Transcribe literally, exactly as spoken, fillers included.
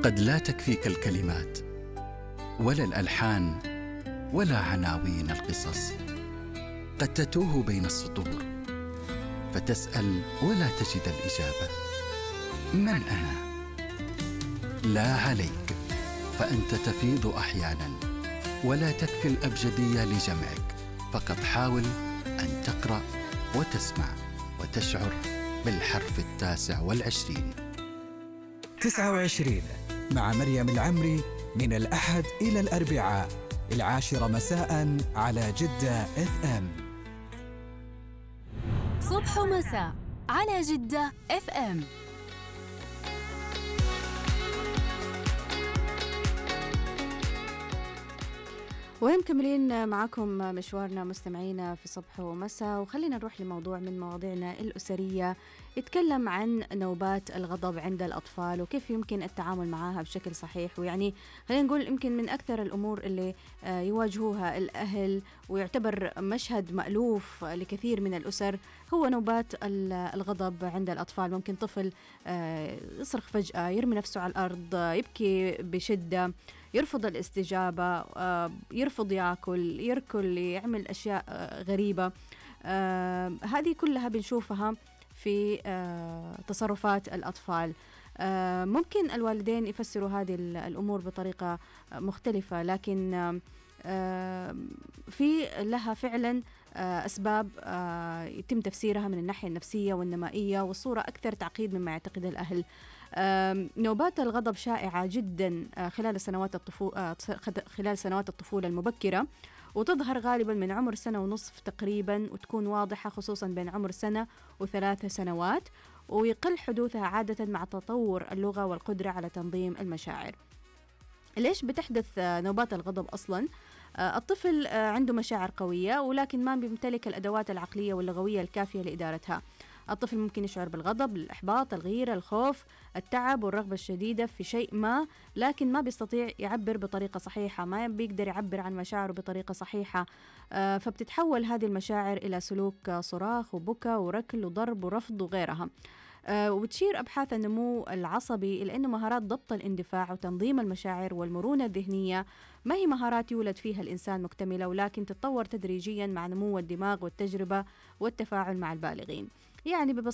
قد لا تكفيك الكلمات ولا الألحان ولا عناوين القصص. قد تتوه بين السطور فتسأل ولا تجد الإجابة. من أنا؟ لا عليك، فأنت تفيض أحيانا ولا تكفي الأبجدية لجمعك. فقط حاول أن تقرأ وتسمع وتشعر بالحرف التاسع والعشرين. تسعة وعشرين مع مريم العمري، من الأحد إلى الأربعاء العاشرة مساء على جدة اف ام. صبح ومساء على جدة اف ام. ومكملين معكم مشوارنا مستمعينا في صبح ومساء، وخلينا نروح لموضوع من مواضيعنا الأسرية يتكلم عن نوبات الغضب عند الأطفال وكيف يمكن التعامل معها بشكل صحيح. ويعني خلينا نقول يمكن من أكثر الأمور اللي يواجهوها الأهل ويعتبر مشهد مألوف لكثير من الأسر هو نوبات الغضب عند الأطفال. ممكن طفل يصرخ فجأة، يرمي نفسه على الأرض، يبكي بشدة، يرفض الاستجابة، يرفض يأكل، يركل، يعمل أشياء غريبة. هذه كلها بنشوفها في تصرفات الأطفال. ممكن الوالدين يفسروا هذه الأمور بطريقة مختلفة، لكن في لها فعلا أسباب يتم تفسيرها من الناحية النفسية والنمائية، والصورة أكثر تعقيد مما يعتقد الأهل. نوبات الغضب شائعة جدا خلال سنوات الطفولة خلال سنوات الطفولة المبكرة، وتظهر غالبا من عمر سنة ونصف تقريبا، وتكون واضحة خصوصا بين عمر سنة وثلاث سنوات، ويقل حدوثها عادة مع تطور اللغة والقدرة على تنظيم المشاعر. ليش بتحدث نوبات الغضب أصلا؟ الطفل عنده مشاعر قوية ولكن ما بيمتلك الأدوات العقلية واللغوية الكافية لإدارتها. الطفل ممكن يشعر بالغضب، الإحباط، الغيرة، الخوف، التعب والرغبة الشديدة في شيء ما، لكن ما بيستطيع يعبر بطريقة صحيحة، ما بيقدر يعبر عن مشاعره بطريقة صحيحة. آه فبتتحول هذه المشاعر إلى سلوك صراخ وبكى وركل وضرب ورفض وغيرها. آه وتشير أبحاث النمو العصبي إلى أن مهارات ضبط الاندفاع وتنظيم المشاعر والمرونة الذهنية ما هي مهارات يولد فيها الإنسان مكتملة، ولكن تتطور تدريجيا مع نمو الدماغ والتجربة والتفاعل مع البالغين. يعني